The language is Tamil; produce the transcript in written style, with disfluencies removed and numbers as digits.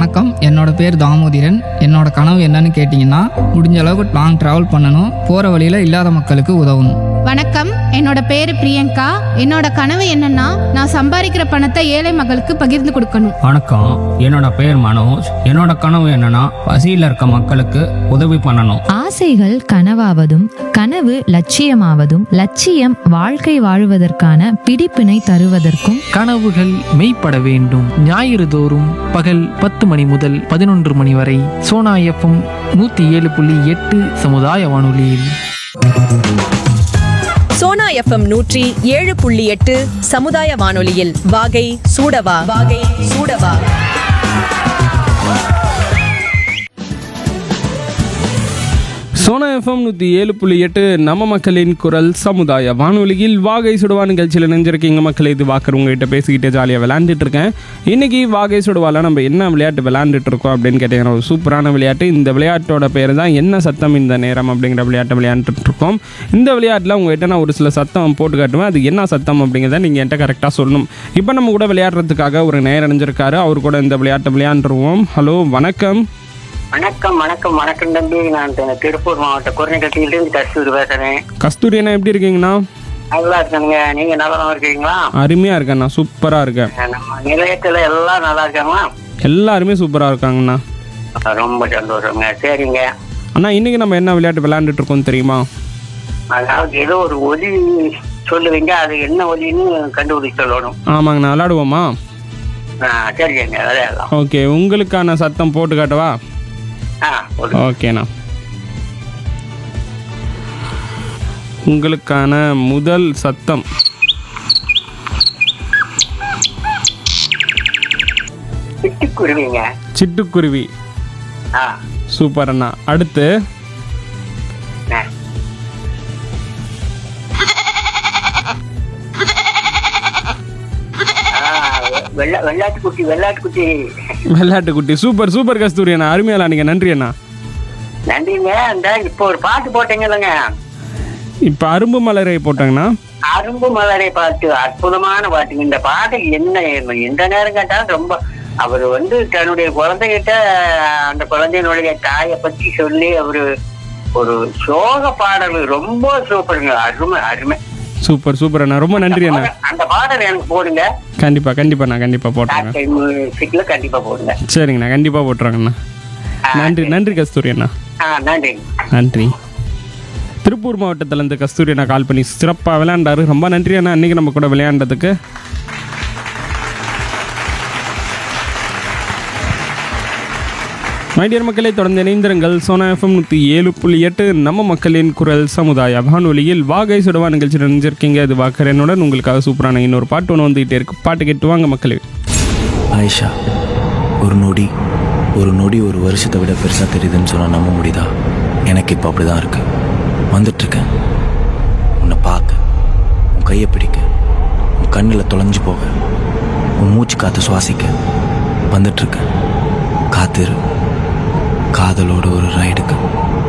வணக்கம், என்னோட பேர் தாமோதிரன். என்னோட கனவு என்னன்னு கேட்டிங்கன்னா, முடிஞ்ச அளவுக்கு லாங் ட்ராவல் பண்ணணும், போகிற வழியில் இல்லாத மக்களுக்கு உதவணும். வணக்கம், என்னோட பேரு பிரியங்கா. என்னோட கனவு என்னன்னா, நான் சம்பாதிக்கிற பணத்தை ஏழை மக்களுக்கு பகிர்ந்து கொடுக்கணும். வணக்கம், என்னோட பேர் மனோஜ். என்னோட கனவு என்னன்னா, பசியில் இருக்க மக்களுக்கு உதவி பண்ணணும். ஆசைகள் கனவாவதும் கனவு லட்சியமாவதும் லட்சியம் வாழ்க்கை வாழுவதற்கான பிடிப்பினை தருவதற்கும் கனவுகள் மெய்ப்பட வேண்டும். ஞாயிறு தோறும் பகல் 10 மணி முதல் 11 மணி வரை சோனா எஃப்எம் 107.8 சமுதாய வானொலியில். சோனா எஃப்எம் 107.8 சமுதாய வானொலியில் வாகை சூடவா. சோனா எஃப்எம் 107.8 நம்ம மக்களின் குரல் சமுதாய வானொலியில் வாகை சுடுவா நிகழ்ச்சியில் நினைஞ்சிருக்கீங்க மக்கள். இது வாக்கர் உங்ககிட்ட பேசிக்கிட்டே ஜாலியாக விளையாண்டுட்டு இருக்கேன். இன்றைக்கி வாகை சுடுவாவில் நம்ம என்ன விளையாட்டு விளையாண்டுட்டு இருக்கோம் அப்படின்னு கேட்டிங்கன்னா, ஒரு சூப்பரான விளையாட்டு. இந்த விளையாட்டோட பேர் தான் என்ன சத்தம் இந்த நேரம் அப்படிங்கிற விளையாட்டை விளையாண்டுட்டு இருக்கோம். இந்த விளையாட்டில் உங்கள்கிட்ட நான் ஒரு சில சத்தம் போட்டு காட்டுவேன். அது என்ன சத்தம் அப்படிங்கிறத நீங்கள் என்கிட்ட கரெக்டாக சொல்லணும். இப்போ நம்ம கூட விளையாடுறதுக்காக ஒரு நேரம் அணிஞ்சிருக்காரு. அவர் கூட இந்த விளையாட்டை விளையாண்டுருவோம். ஹலோ, வணக்கம். வணக்கம் தம்பி. நான் திருப்பூர் மாவட்ட குறைநகட்டிலிருந்து கஸ்தூரி பேசுறேன். கஸ்தூரி அண்ணா, எப்படி இருக்கீங்கண்ணா? நல்லா இருக்காங்க. நீங்க நல்லா இருக்கீங்களா? அருமையாக இருக்கேண்ணா, சூப்பராக இருக்கேன். நம்ம நிலையத்துல எல்லாம் நல்லா இருக்காங்களா? எல்லாருமே சூப்பராக இருக்காங்கண்ணா. ரொம்ப சந்தோஷங்க. சரிங்க அண்ணா, இன்னைக்கு நம்ம என்ன விளையாட்டு விளையாண்டுட்டு இருக்கோம் தெரியுமா? அதாவது ஏதோ ஒரு ஒலி சொல்லுவீங்க, அது என்ன ஒலின்னு கண்டுபிடிச்சு சொல்லணும். ஆமாங்கண்ணா, விளையாடுவோமா? சரிங்க, விளையாடலாம். ஓகே, உங்களுக்கான சத்தம் போட்டு காட்டவா? ஓகேண்ணா, உங்களுக்கான முதல் சத்தம் சிட்டுக்குருவிங்க. சிட்டுக்குருவி. சூப்பர் அண்ணா. அடுத்து வெள்ளாட்டுக்குட்டி. சூப்பர் சூப்பர் கஸ்தூரி அண்ணா, அருமையா நீங்க. நன்றி அண்ணா. நன்றிங்க. இந்த இப்போ ஒரு பாட்டு போட்டீங்கல்லங்க, இப்ப அரும்பு மலரை போட்டாங்கண்ணா. அரும்பு மலரை பாட்டு அற்புதமான பாட்டுங்க. இந்த பாட்டு என்ன எந்த நேரம் கேட்டாலும் ரொம்ப, அவர் தன்னுடைய குழந்தைகிட்ட அந்த குழந்தையினுடைய தாயை பத்தி சொல்லி அவரு ஒரு சோக பாடல், ரொம்ப சூப்பருங்க. அருமை அருமை. சூப்பர் சூப்பர் அண்ணா, ரொம்ப நன்றி அண்ணா. அந்த பாடல் எனக்கு போடுங்க. கண்டிப்பா நான் கண்டிப்பா போட்டுறேன். கண்டிப்பா போடுங்க. சரிங்கண்ணா, கண்டிப்பா போட்டுறாங்கண்ணா. நன்றி கஸ்தூரி அண்ணா. நன்றி. திருப்பூர் மாவட்டத்தில் இருந்து கஸ்தூரி அண்ணா கால் பண்ணி சிறப்பாக விளையாண்டாரு. ரொம்ப நன்றி அண்ணா, இன்னைக்கு நம்ம கூட விளையாண்டதுக்கு. மைடியர் மக்களை தொடர்ந்து இணைந்திருங்கள். சோனா எஃப்எம் 107.8 நம்ம மக்களின் குரல் சமுதாய வானொலியில் வாகை சுடுவா நிகழ்ச்சி நினைஞ்சிருக்கீங்க. இது வாக்கரனுடன் உங்களுக்காக சூப்பரான இன்னொரு பாட்டு ஒன்று வந்துகிட்டே இருக்கு. பாட்டு கேட்டு வாங்க மக்களே. ஆயிஷா, ஒரு நொடி ஒரு வருஷத்தை விட பெருசாக தெரியுதுன்னு சொன்னால் நம்ப முடியுதா? எனக்கு இப்போ அப்படி தான் இருக்கு. வந்துட்டுருக்கேன் உன்னை பார்க்க, உன் கையை பிடிக்க, உன் கண்ணில் தொலைஞ்சு போக, உன் மூச்சு காற்று சுவாசிக்க வந்துட்டுருக்கேன். காத்திரு, காதலோட ஒரு ரைடுக்கு.